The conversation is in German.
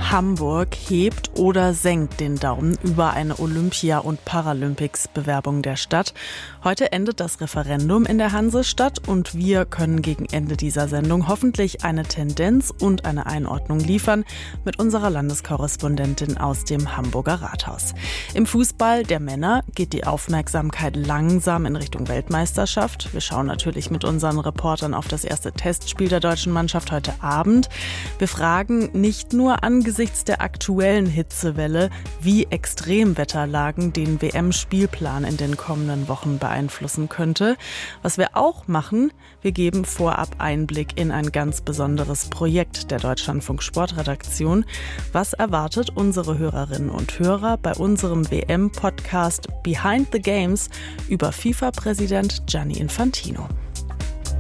Hamburg hebt oder senkt den Daumen über eine Olympia- und Paralympics-Bewerbung der Stadt. Heute endet das Referendum in der Hansestadt und wir können gegen Ende dieser Sendung hoffentlich eine Tendenz und eine Einordnung liefern mit unserer Landeskorrespondentin aus dem Hamburger Rathaus. Im Fußball der Männer geht die Aufmerksamkeit langsam in Richtung Weltmeisterschaft. Wir schauen natürlich mit unseren Reportern auf das erste Testspiel der deutschen Mannschaft heute Abend. Wir fragen nicht nur angesichts der aktuellen Hitzewelle, wie Extremwetterlagen den WM-Spielplan in den kommenden Wochen beeinflussen könnte. Was wir auch machen, wir geben vorab Einblick in ein ganz besonderes Projekt der Deutschlandfunk Sportredaktion. Was erwartet unsere Hörerinnen und Hörer bei unserem WM-Podcast Behind the Games über FIFA-Präsident Gianni Infantino?